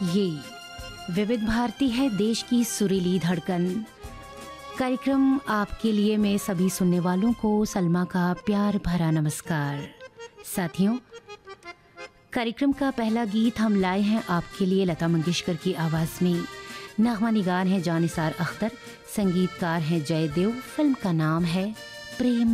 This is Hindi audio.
ये विविध भारती है, देश की सुरीली धड़कन। कार्यक्रम आपके लिए मैं सभी सुनने वालों को सलमा का प्यार भरा नमस्कार। साथियों, कार्यक्रम का पहला गीत हम लाए हैं आपके लिए लता मंगेशकर की आवाज़ में। नगमा निगार हैं जानिसार अख्तर, संगीतकार हैं जयदेव। फिल्म का नाम है प्रेम